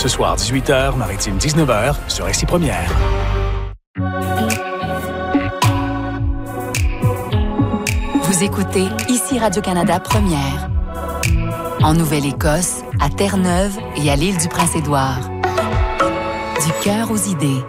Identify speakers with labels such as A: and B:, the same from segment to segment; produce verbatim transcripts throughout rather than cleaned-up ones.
A: Ce soir, dix-huit heures, Maritime dix-neuf heures, sur R C Première.
B: Vous écoutez ici Radio-Canada Première. En Nouvelle-Écosse, à Terre-Neuve et à l'île du Prince-Édouard. Du cœur aux idées.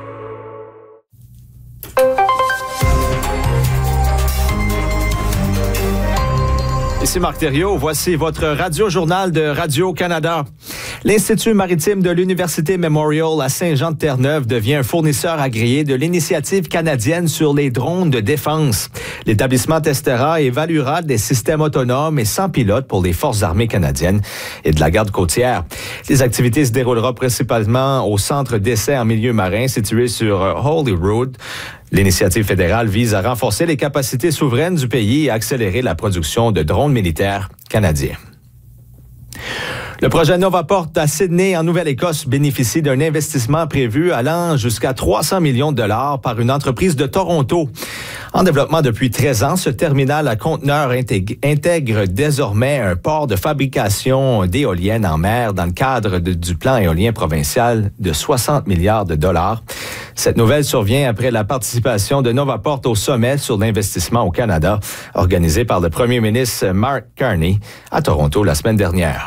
C: Ici Marc Thériault, voici votre radio-journal de Radio-Canada. L'Institut maritime de l'Université Memorial à Saint-Jean-de-Terre-Neuve devient un fournisseur agréé de l'initiative canadienne sur les drones de défense. L'établissement testera et évaluera des systèmes autonomes et sans pilote pour les forces armées canadiennes et de la garde côtière. Les activités se dérouleront principalement au centre d'essai en milieu marin situé sur Holyrood. L'initiative fédérale vise à renforcer les capacités souveraines du pays et à accélérer la production de drones militaires canadiens. Le projet Novaport à Sydney, en Nouvelle-Écosse, bénéficie d'un investissement prévu allant jusqu'à trois cents millions de dollars par une entreprise de Toronto. En développement depuis treize ans, ce terminal à conteneurs intègre, intègre désormais un port de fabrication d'éoliennes en mer dans le cadre de, du plan éolien provincial de soixante milliards de dollars. Cette nouvelle survient après la participation de Novaport au sommet sur l'investissement au Canada, organisé par le premier ministre Mark Carney à Toronto la semaine dernière.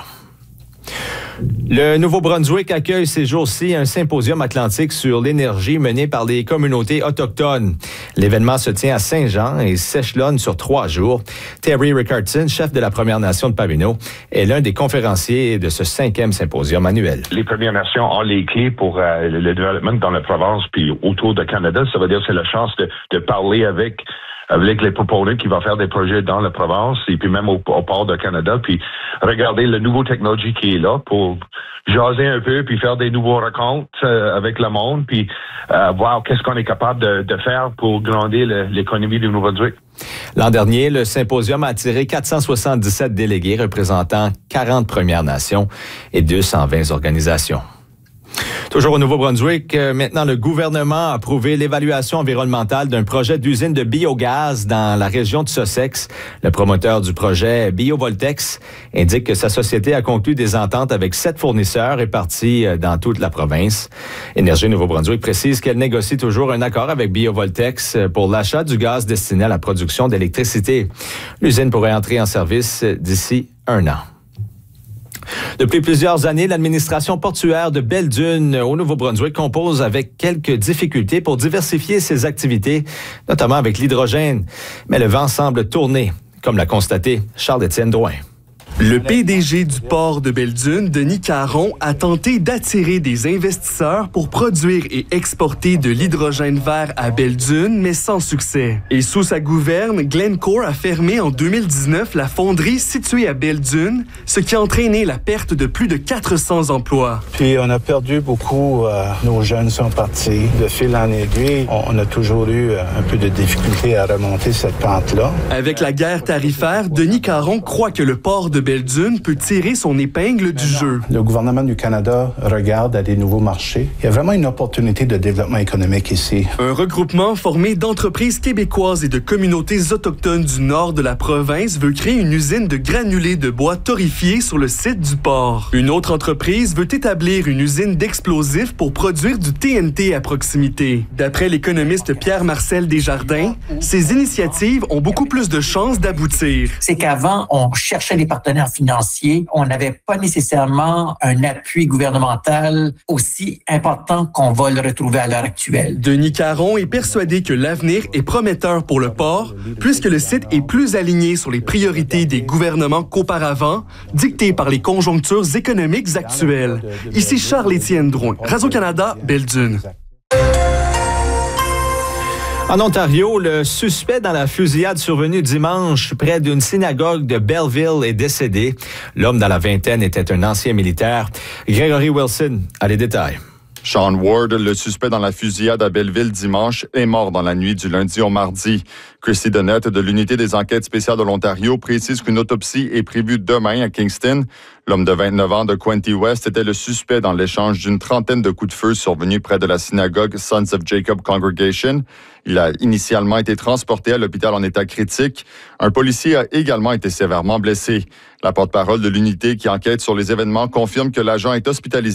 C: Le Nouveau-Brunswick accueille ces jours-ci un symposium atlantique sur l'énergie mené par les communautés autochtones. L'événement se tient à Saint-Jean et s'échelonne sur trois jours. Terry Rickardson, chef de la Première Nation de Papineau, est l'un des conférenciers de ce cinquième symposium annuel.
D: Les Premières Nations ont les clés pour euh, le développement dans la province puis autour de Canada. Ça veut dire que c'est la chance de, de parler avec avec les proponents qui vont faire des projets dans la province et puis même au, au port de Canada, puis regarder la nouvelle technologie qui est là pour jaser un peu, puis faire des nouveaux rencontres euh, avec le monde, puis euh, voir qu'est-ce qu'on est capable de, de faire pour grandir le, l'économie du Nouveau-Brunswick.
C: L'an dernier, le symposium a attiré quatre cent soixante-dix-sept délégués représentant quarante Premières Nations et deux cent vingt organisations. Toujours au Nouveau-Brunswick, euh, maintenant, le gouvernement a approuvé l'évaluation environnementale d'un projet d'usine de biogaz dans la région de Sussex. Le promoteur du projet, BioVoltex, indique que sa société a conclu des ententes avec sept fournisseurs répartis dans toute la province. Énergie Nouveau-Brunswick précise qu'elle négocie toujours un accord avec BioVoltex pour l'achat du gaz destiné à la production d'électricité. L'usine pourrait entrer en service d'ici un an. Depuis plusieurs années, l'administration portuaire de Belle-Dune au Nouveau-Brunswick compose avec quelques difficultés pour diversifier ses activités, notamment avec l'hydrogène. Mais le vent semble tourner, comme l'a constaté Charles-Étienne Drouin.
E: Le P D G du port de Belle-Dune, Denis Caron, a tenté d'attirer des investisseurs pour produire et exporter de l'hydrogène vert à Belle-Dune, mais sans succès. Et sous sa gouverne, Glencore a fermé en deux mille dix-neuf la fonderie située à Belle-Dune, ce qui a entraîné la perte de plus de quatre cents emplois.
F: Puis on a perdu beaucoup, euh, nos jeunes sont partis. De fil en aiguille, on, on a toujours eu euh, un peu de difficulté à remonter cette pente-là.
E: Avec la guerre tarifaire, Denis Caron croit que le port de Belle-Dune peut tirer son épingle du jeu.
F: Le gouvernement du Canada regarde à des nouveaux marchés. Il y a vraiment une opportunité de développement économique ici.
E: Un regroupement formé d'entreprises québécoises et de communautés autochtones du nord de la province veut créer une usine de granulés de bois torréfiés sur le site du port. Une autre entreprise veut établir une usine d'explosifs pour produire du T N T à proximité. D'après l'économiste Pierre-Marcel Desjardins, ces initiatives ont beaucoup plus de chances d'aboutir.
G: C'est qu'avant, on cherchait des partenaires financiers. On n'avait pas nécessairement un appui gouvernemental aussi important qu'on va le retrouver à l'heure actuelle.
E: Denis Caron est persuadé que l'avenir est prometteur pour le port, puisque le site est plus aligné sur les priorités des gouvernements qu'auparavant, dictées par les conjonctures économiques actuelles. Ici Charles-Étienne Drouin, Radio-Canada, Belle-Dune.
C: En Ontario, le suspect dans la fusillade survenue dimanche près d'une synagogue de Belleville est décédé. L'homme dans la vingtaine était un ancien militaire. Gregory Wilson a les détails.
H: Sean Ward, le suspect dans la fusillade à Belleville dimanche, est mort dans la nuit du lundi au mardi. Christy Donnette de l'Unité des enquêtes spéciales de l'Ontario précise qu'une autopsie est prévue demain à Kingston. L'homme de vingt-neuf ans de Quinte West était le suspect dans l'échange d'une trentaine de coups de feu survenus près de la synagogue Sons of Jacob Congregation. Il a initialement été transporté à l'hôpital en état critique. Un policier a également été sévèrement blessé. La porte-parole de l'unité qui enquête sur les événements confirme que l'agent est hospitalisé